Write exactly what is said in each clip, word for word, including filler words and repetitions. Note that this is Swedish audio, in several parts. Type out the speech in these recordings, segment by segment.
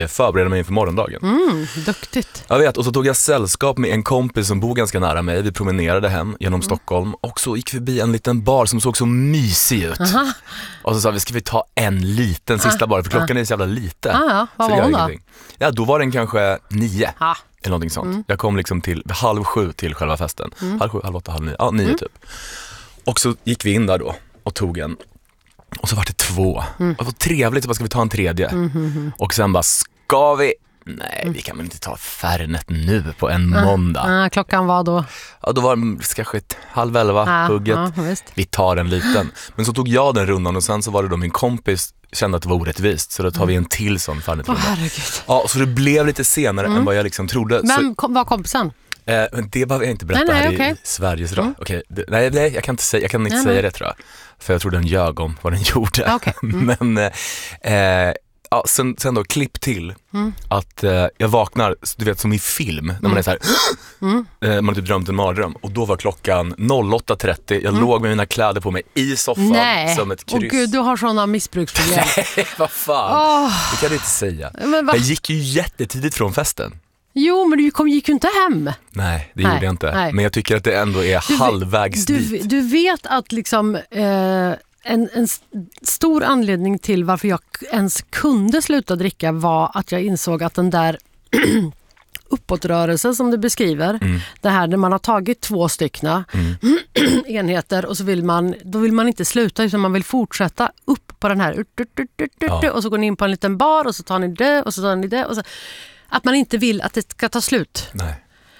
förbereda mig inför morgondagen. Mm, duktigt. Jag vet, och så tog jag sällskap med en kompis som bor ganska nära mig. Vi promenerade hem genom mm. Stockholm och så gick vi förbi en liten bar som såg så mysig ut. Aha. Och så sa vi, ska vi ta en liten sista ah. bar, för klockan ah. är så jävla lite. Ah, ja. Vad var hon då? Ja, då var den kanske nio. Ah. Eller någonting sånt. Mm. Jag kom liksom till halv sju till själva festen. Mm. Halv sju, halv åtta, halv nio. Ja, nio mm. typ. Och så gick vi in där då och tog en. Och så var det två. Mm. Det var trevligt, så bara, ska vi ta en tredje? Mm, mm, mm. Och sen bara, ska vi? Nej, mm. vi kan väl inte ta Fernet nu på en ah. måndag. Ah, klockan var då? Ja, då var det kanske ett halv elva, ah, hugget. Ah, vi tar en liten. Men så tog jag den rundan och sen så var det då min kompis kände att det var orättvist. Så då tar vi en till sån Fernet. Åh, herregud. Ja, så det blev lite senare mm. än vad jag liksom trodde. Vem så... var kompisen? Eh, men det behöver jag inte berätta nej, nej, här okay. i Sveriges radio. Mm. Okay. Nej, nej, jag kan inte säga, jag kan inte nej, säga nej. det tror jag. För jag tror den ljög om vad den gjorde. Okay. Mm. Men eh, ja, sen, sen då klipp till mm. att eh, jag vaknar, du vet som i film, när man är så här, mm. eh, man har typ drömt en mardröm. Och då var klockan åtta trettio, jag mm. låg med mina kläder på mig i soffan nej. som ett kryss. Åh gud, du har sådana missbruksproblem. Nej, vad fan. Oh. Det kan du inte säga. Jag gick ju jättetidigt från festen. Jo, men du kom, gick ju inte hem. Nej, det nej, gjorde jag inte. Nej. Men jag tycker att det ändå är du, halvvägs du, dit. Du vet att liksom eh, en, en stor anledning till varför jag ens kunde sluta dricka var att jag insåg att den där uppåtrörelsen som du beskriver, mm. det här när man har tagit två styckna mm. enheter och så vill man, då vill man inte sluta utan man vill fortsätta upp på den här ja. och så går ni in på en liten bar och så tar ni det och så tar ni det och så att man inte vill att det ska ta slut. Nej.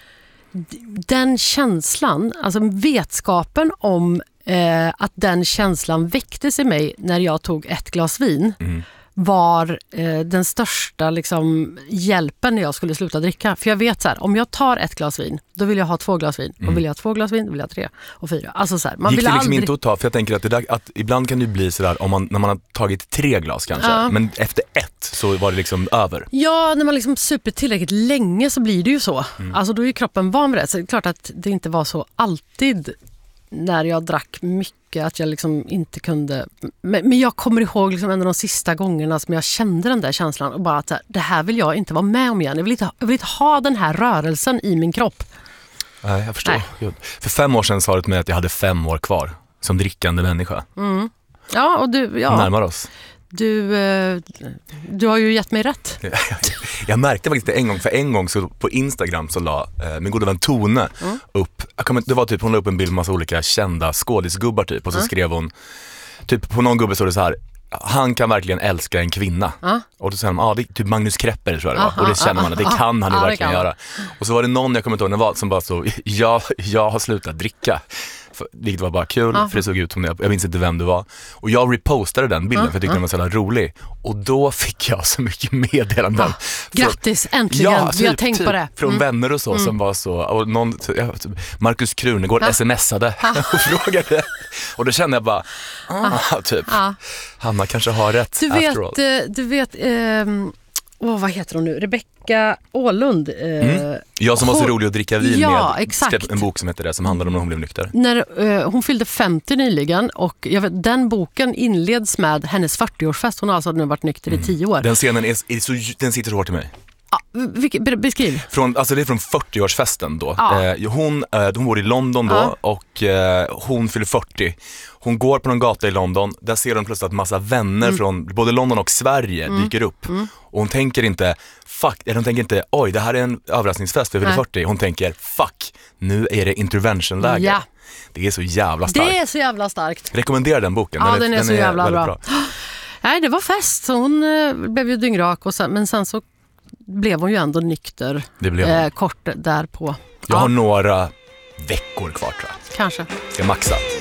Den känslan, alltså vetskapen om eh, att den känslan väcktes i mig när jag tog ett glas vin mm. var eh, den största liksom, hjälpen när jag skulle sluta dricka. För jag vet så här, om jag tar ett glas vin, då vill jag ha två glas vin. Mm. Och vill jag ha två glas vin, då vill jag ha tre och fyra. Alltså så här, man gick vill det liksom aldrig... inte att ta, för jag tänker att, det där, att ibland kan det bli så där om man, när man har tagit tre glas kanske, ja. men efter ett så var det liksom över. Ja, när man liksom super tillräckligt länge så blir det ju så. Mm. Alltså då är kroppen van med det. Så det är klart att det inte var så alltid när jag drack mycket att jag liksom inte kunde... Men, men jag kommer ihåg liksom en av de sista gångerna som jag kände den där känslan och bara att det här vill jag inte vara med om igen. Jag vill inte, jag vill inte ha den här rörelsen i min kropp. Nej, jag förstår. Nej. För fem år sedan sa du till mig att jag hade fem år kvar som drickande människa. Mm. Ja, och du... Ja. Närmar oss. Du, eh, du har ju gett mig rätt. Jag märkte faktiskt det en gång, för en gång så på Instagram så la eh, min goda vän Tone mm. upp, jag kommer, det var typ, hon la upp en bild med massa olika kända skådisgubbar typ, och så mm. skrev hon, typ på någon gubbe så det så här, han kan verkligen älska en kvinna. Ah. Och då säger man, ja ah, det är typ Magnus Krepper tror jag det var. Ah, och det känner ah, man att det kan han ju ah, verkligen göra. Och så var det någon, jag kommer inte ihåg när det var, som bara så, jag, jag har slutat dricka. Vilket var bara kul, ah. för det såg ut som det. Jag minns inte vem det var. Och jag repostade den bilden ah. för jag tyckte ah. den var så jävla rolig. Och då fick jag så mycket meddelanden. Ah. Grattis, äntligen. Ja, typ, vi har tänkt typ, på det. Från mm. vänner och så mm. som var så. Och någon, Markus Krunegård ah. smsade ah. och frågade. Och då kände jag bara, ah, typ. Ah. Hanna kanske har rätt. Du vet, du vet ehm, oh, vad heter hon nu? Rebecka Åhlund. Eh, mm. Jag som hon, var så rolig att dricka vin ja, med. Exakt. En bok som heter det, som handlar om när hon blev nykter. När eh, hon fyllde femtio nyligen och jag vet, den boken inleds med hennes fyrtioårsfest. Hon har alltså nu varit nykter mm. i tio år. Den scenen är, är så, den sitter så hårt i mig. Ja, vilket, beskriv. Från, alltså det är från fyrtioårsfesten då. Ja. Eh, hon, eh, hon bor i London då ja. och eh, hon fyller fyrtio. Hon går på någon gata i London. Där ser hon plötsligt att massa vänner mm. från både London och Sverige mm. dyker upp. Mm. Och hon tänker inte, fuck, eller hon tänker inte, oj det här är en överraskningsfest för jag fyller fyrtio. Hon tänker, fuck, nu är det interventionläge. Ja. Det är så jävla starkt. Det är så jävla starkt. Rekommenderar den boken. Ja, den, den är, den så är jävla bra. bra. Nej, det var fest. Så hon eh, blev ju dyngrak och sen, men sen så blev hon ju ändå nykter det blev eh, kort därpå. Jag ja. har några veckor kvar tror jag. Kanske. Ska maxa.